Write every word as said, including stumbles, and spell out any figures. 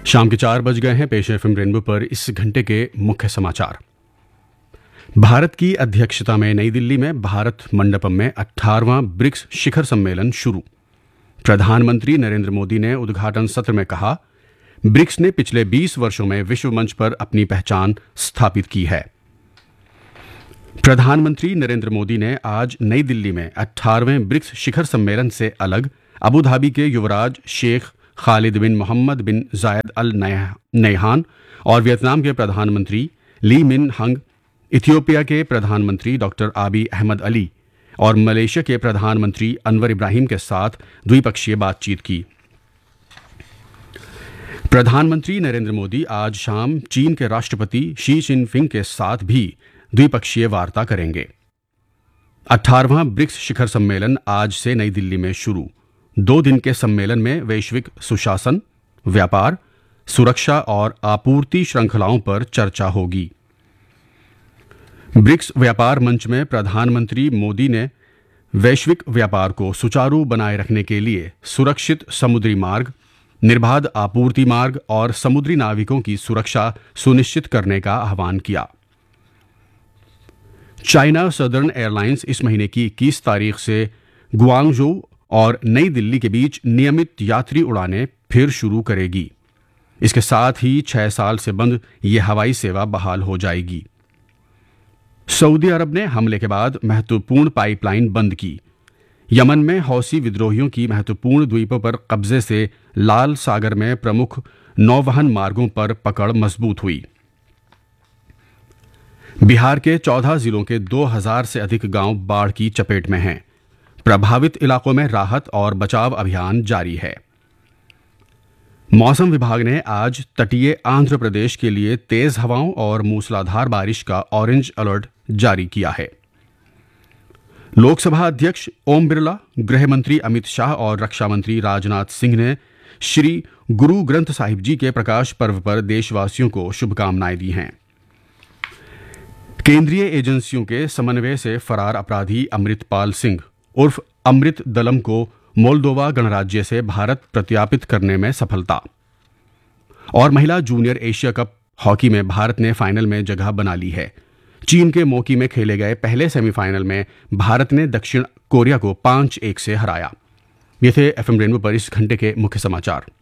शाम के चार बज गए हैं। पेश एफएम रेनबो पर इस घंटे के मुख्य समाचार। भारत की अध्यक्षता में नई दिल्ली में भारत मंडपम में अठारहवां ब्रिक्स शिखर सम्मेलन शुरू। प्रधानमंत्री नरेंद्र मोदी ने उद्घाटन सत्र में कहा, ब्रिक्स ने पिछले बीस वर्षों में विश्व मंच पर अपनी पहचान स्थापित की है। प्रधानमंत्री नरेंद्र मोदी ने आज नई दिल्ली में अठारहवें ब्रिक्स शिखर सम्मेलन से अलग अबू धाबी के युवराज शेख खालिद बिन मोहम्मद बिन जायद अल नहयान और वियतनाम के प्रधानमंत्री ली मिन हंग, इथियोपिया के प्रधानमंत्री डॉक्टर आबी अहमद अली और मलेशिया के प्रधानमंत्री अनवर इब्राहिम के साथ द्विपक्षीय बातचीत की। प्रधानमंत्री नरेंद्र मोदी आज शाम चीन के राष्ट्रपति शी जिनपिंग के साथ भी द्विपक्षीय वार्ता करेंगे। अठारहवां ब्रिक्स शिखर सम्मेलन आज से नई दिल्ली में शुरू। दो दिन के सम्मेलन में वैश्विक सुशासन, व्यापार, सुरक्षा और आपूर्ति श्रृंखलाओं पर चर्चा होगी। ब्रिक्स व्यापार मंच में प्रधानमंत्री मोदी ने वैश्विक व्यापार को सुचारू बनाए रखने के लिए सुरक्षित समुद्री मार्ग, निर्बाध आपूर्ति मार्ग और समुद्री नाविकों की सुरक्षा सुनिश्चित करने का आह्वान किया। चाइना सदर्न एयरलाइंस इस महीने की इक्कीस तारीख से गुआंगझोउ और नई दिल्ली के बीच नियमित यात्री उड़ानें फिर शुरू करेगी। इसके साथ ही छह साल से बंद यह हवाई सेवा बहाल हो जाएगी। सऊदी अरब ने हमले के बाद महत्वपूर्ण पाइपलाइन बंद की। यमन में हौसी विद्रोहियों की महत्वपूर्ण द्वीपों पर कब्जे से लाल सागर में प्रमुख नौवहन मार्गों पर पकड़ मजबूत हुई। बिहार के चौदह जिलों के दो हज़ार से अधिक गांव बाढ़ की चपेट में हैं। प्रभावित इलाकों में राहत और बचाव अभियान जारी है। मौसम विभाग ने आज तटीय आंध्र प्रदेश के लिए तेज हवाओं और मूसलाधार बारिश का ऑरेंज अलर्ट जारी किया है। लोकसभा अध्यक्ष ओम बिरला, गृह मंत्री अमित शाह और रक्षा मंत्री राजनाथ सिंह ने श्री गुरु ग्रंथ साहिब जी के प्रकाश पर्व पर देशवासियों को शुभकामनाएं दी हैं। केंद्रीय एजेंसियों के समन्वय से फरार अपराधी अमृतपाल सिंह उर्फ अमृत दलम को मोल्दोवा गणराज्य से भारत प्रत्यार्पित करने में सफलता। और महिला जूनियर एशिया कप हॉकी में भारत ने फाइनल में जगह बना ली है। चीन के मोकी में खेले गए पहले सेमीफाइनल में भारत ने दक्षिण कोरिया को पांच एक से हराया। ये थे एफएम रेनबो पर इस घंटे के मुख्य समाचार।